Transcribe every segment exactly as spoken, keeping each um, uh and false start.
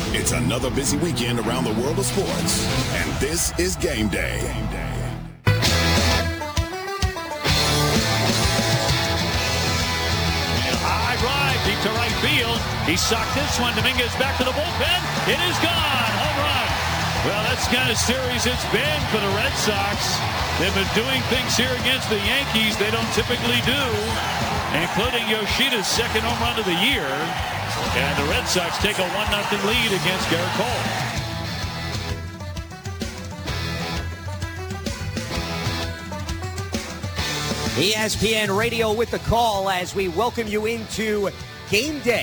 It's another busy weekend around the world of sports, and this is Game Day. Game Day. High drive deep to right field. He socked this one. Dominguez back to the bullpen. It is gone. Home run. Well, that's the kind of series it's been for the Red Sox. They've been doing things here against the Yankees they don't typically do, including Yoshida's second home run of the year. And the Red Sox take a one nothing lead against Garrett Cole. E S P N Radio with the call as we welcome you into Game Day.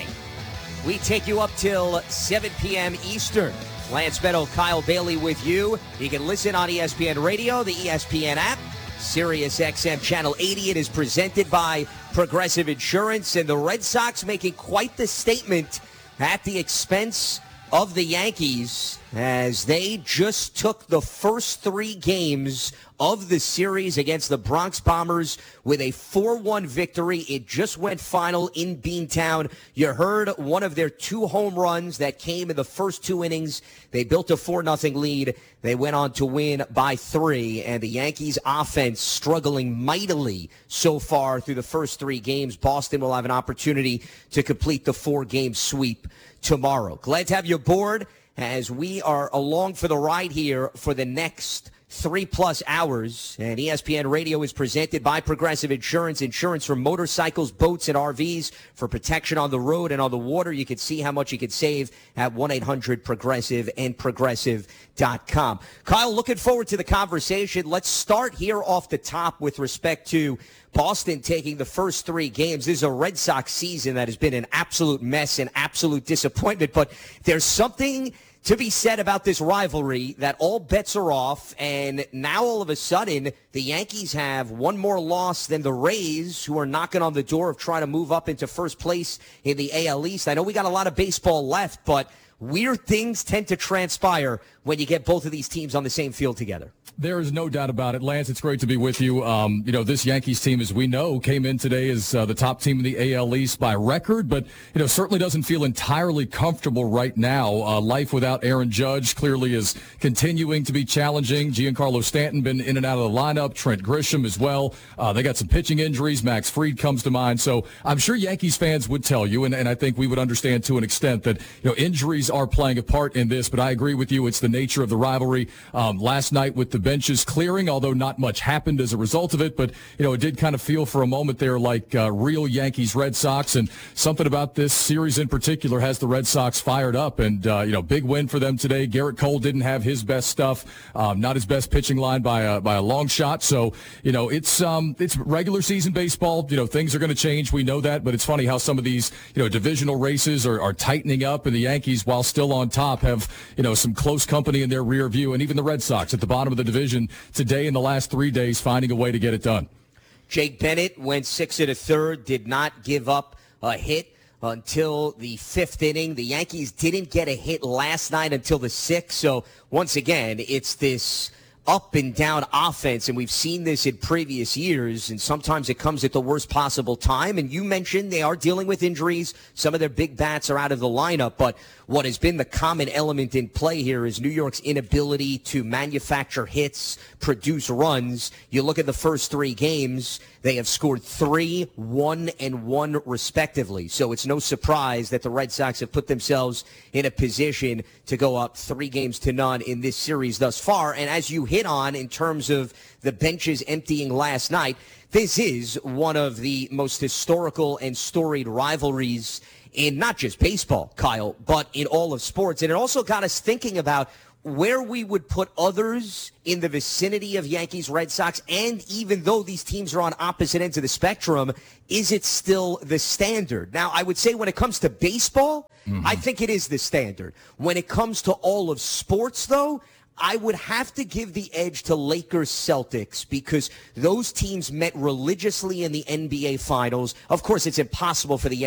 We take you up till seven p.m. Eastern. Lance Meadow, Kyle Bailey with you. You can listen on E S P N Radio, the E S P N app, Sirius X M Channel eighty. It is presented by Progressive Insurance, and the Red Sox making quite the statement at the expense of the Yankees as they just took the first three games of the series against the Bronx Bombers with a four one victory. It just went final in Beantown. You heard one of their two home runs that came in the first two innings. They built a four nothing lead. They went on to win by three, and the Yankees offense struggling mightily so far through the first three games. Boston will have an opportunity to complete the four-game sweep tomorrow. Glad to have you aboard as we are along for the ride here for the next three-plus hours. And E S P N Radio is presented by Progressive Insurance. Insurance for motorcycles, boats, and R Vs for protection on the road and on the water. You can see how much you could save at one eight hundred progressive and progressive dot com. Kyle, looking forward to the conversation. Let's start here off the top with respect to Boston taking the first three games. This is a Red Sox season that has been an absolute mess and absolute disappointment, but there's something to be said about this rivalry that all bets are off, and now all of a sudden the Yankees have one more loss than the Rays, who are knocking on the door of trying to move up into first place in the A L East. I know we got a lot of baseball left, but weird things tend to transpire when you get both of these teams on the same field together. There is no doubt about it. Lance, it's great to be with you. Um, you know, this Yankees team, as we know, came in today as uh, the top team in the A L East by record, but, you know, certainly doesn't feel entirely comfortable right now. Uh, life without Aaron Judge clearly is continuing to be challenging. Giancarlo Stanton been in and out of the lineup. Trent Grisham as well. Uh, they got some pitching injuries. Max Fried comes to mind. So I'm sure Yankees fans would tell you, and, and I think we would understand to an extent that, you know, injuries are playing a part in this, but I agree with you. It's the nature of the rivalry. Um, last night with the benches clearing, although not much happened as a result of it, but, you know, it did kind of feel for a moment there like uh, real Yankees Red Sox, and something about this series in particular has the Red Sox fired up, and, uh, you know, big win for them today. Garrett Cole didn't have his best stuff, um, not his best pitching line by a, by a long shot, so, you know, it's um, it's regular season baseball. You know, things are going to change. We know that, but it's funny how some of these, you know, divisional races are, are tightening up, and the Yankees, while still on top, have, you know, some close company in their rear view, and even the Red Sox at the bottom of the division today in the last three days finding a way to get it done. Jake Bennett went six and a third, did not give up a hit until the fifth inning. The Yankees didn't get a hit last night until the sixth. So once again, it's this up and down offense, and we've seen this in previous years, and sometimes it comes at the worst possible time. And you mentioned they are dealing with injuries. Some of their big bats are out of the lineup, but what has been the common element in play here is New York's inability to manufacture hits, produce runs. You look at the first three games, they have scored three, one, and one respectively. So it's no surprise that the Red Sox have put themselves in a position to go up three games to none in this series thus far. And as you hit on in terms of the benches emptying last night, this is one of the most historical and storied rivalries in not just baseball, Kyle, but in all of sports. And it also got us thinking about where we would put others in the vicinity of Yankees, Red Sox, and even though these teams are on opposite ends of the spectrum, is it still the standard? Now, I would say when it comes to baseball, mm-hmm. I think it is the standard. When it comes to all of sports, though, I would have to give the edge to Lakers Celtics because those teams met religiously in the N B A Finals. Of course, it's impossible for the